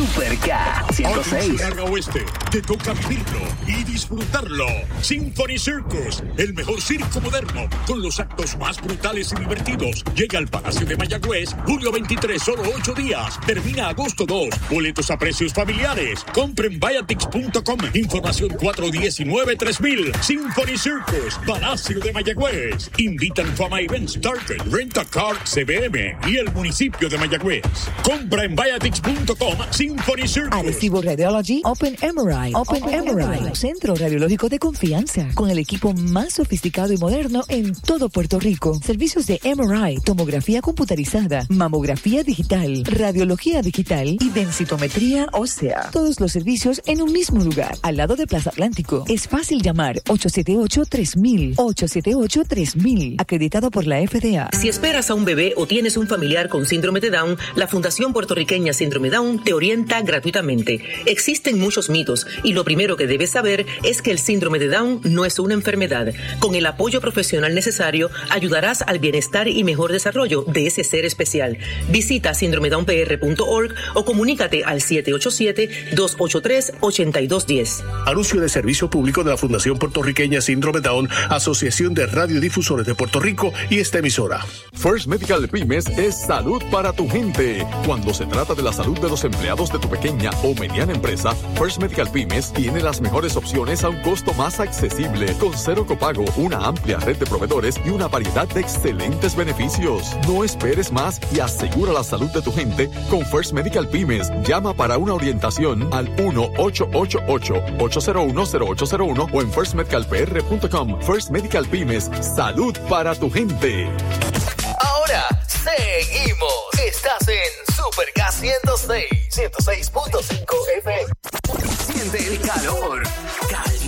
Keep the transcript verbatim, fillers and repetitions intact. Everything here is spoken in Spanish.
Super K ciento seis. Atención, Oeste, te toca vivirlo y disfrutarlo. Symphony Circus, el mejor circo moderno, con los actos más brutales y divertidos. Llega al Palacio de Mayagüez, julio veintitrés, solo ocho días. Termina agosto dos. Boletos a precios familiares. Compre en viatix punto com. Información cuatro uno nueve tres mil. Symphony Circus, Palacio de Mayagüez. Invitan Fama Events, Target, Rent a Car, C B M y el municipio de Mayagüez. Compra en viatix punto com. Symphony Circus. Arecibo Radiology Open M R I. Open, Open M R I. Centro radiológico de confianza. Con el equipo más sofisticado y moderno en todo Puerto Rico. Servicios de M R I, tomografía computarizada, mamografía digital, radiología digital y densitometría ósea. Todos los servicios en un mismo lugar. Al lado de Plaza Atlántico. Es fácil llamar ocho siete ocho, tres mil. ocho siete ocho, tres mil. Acreditado por la F D A. Si esperas a un bebé o tienes un familiar con síndrome de Down, la Fundación Puertorriqueña Síndrome Down te orienta gratuitamente. Existen muchos mitos y lo primero que debes saber es que el síndrome de Down no es una enfermedad. Con el apoyo profesional necesario, ayudarás al bienestar y mejor desarrollo de ese ser especial. Visita síndrome down p r punto org o comunícate al siete ocho siete, dos ocho tres, ocho dos uno cero. Anuncio de servicio público de la Fundación Puertorriqueña Síndrome Down, Asociación de Radiodifusores de Puerto Rico y esta emisora. First Medical Pymes es salud para tu gente. Cuando se trata de la salud de los empleados de tu pequeña o mediana empresa, First Medical Pymes tiene las mejores opciones a un costo más accesible, con cero copago, una amplia red de proveedores y una variedad de excelentes beneficios. No esperes más y asegura la salud de tu gente con First Medical Pymes. Llama para una orientación al uno ocho ocho ocho, ocho cero uno, cero ocho cero uno o en first medical p r punto com. First Medical Pymes, salud para tu gente. Ahora seguimos. Estás en Super K ciento seis, ciento seis punto cinco F M. Siente el calor.